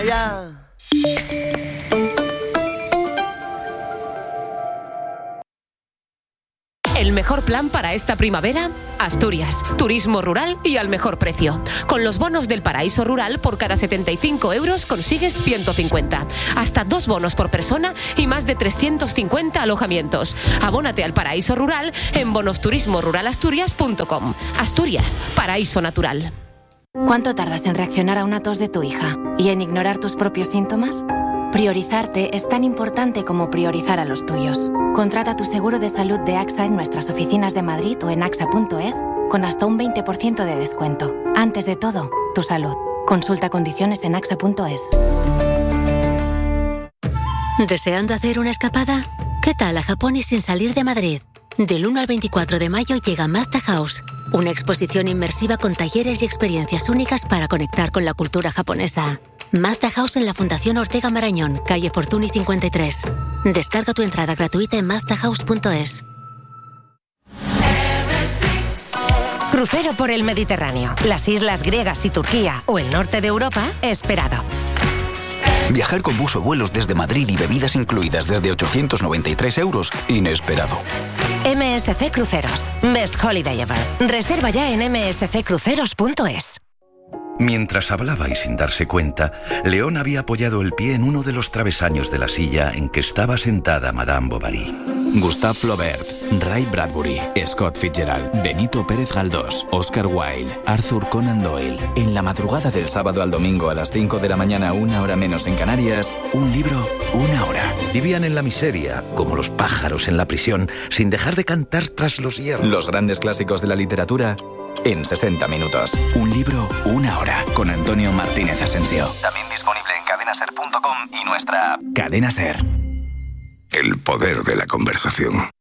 Ya. El mejor plan para esta primavera, Asturias, turismo rural y al mejor precio. Con los bonos del Paraíso Rural, por cada 75 euros consigues 150. Hasta 2 bonos por persona y más de 350 alojamientos. Abónate al Paraíso Rural en bonosturismoruralasturias.com. Asturias, paraíso natural. ¿Cuánto tardas en reaccionar a una tos de tu hija y en ignorar tus propios síntomas? Priorizarte es tan importante como priorizar a los tuyos. Contrata tu seguro de salud de AXA en nuestras oficinas de Madrid o en axa.es con hasta un 20% de descuento. Antes de todo, tu salud. Consulta condiciones en axa.es. ¿Deseando hacer una escapada? ¿Qué tal a Japón y sin salir de Madrid? Del 1 al 24 de mayo llega Mazda House, una exposición inmersiva con talleres y experiencias únicas para conectar con la cultura japonesa. Mazda House en la Fundación Ortega Marañón, calle Fortuny 53. Descarga tu entrada gratuita en mazdahouse.es. Crucero por el Mediterráneo, las islas griegas y Turquía o el norte de Europa, esperado. Viajar con bus o vuelos desde Madrid y bebidas incluidas desde 893 euros, inesperado. MSC Cruceros, Best Holiday Ever. Reserva ya en msccruceros.es. Mientras hablaba y sin darse cuenta, León había apoyado el pie en uno de los travesaños de la silla en que estaba sentada Madame Bovary. Gustave Flaubert, Ray Bradbury, Scott Fitzgerald, Benito Pérez Galdós, Oscar Wilde, Arthur Conan Doyle. En la madrugada del sábado al domingo a las 5 de la mañana, 1 hora menos en Canarias, un libro, 1 hora. Vivían en la miseria, como los pájaros en la prisión, sin dejar de cantar tras los hierros. Los grandes clásicos de la literatura en 60 minutos. Un libro, 1 hora. Con Antonio Martínez Asensio. También disponible en cadenaser.com y nuestra app. Cadena Ser. El poder de la conversación.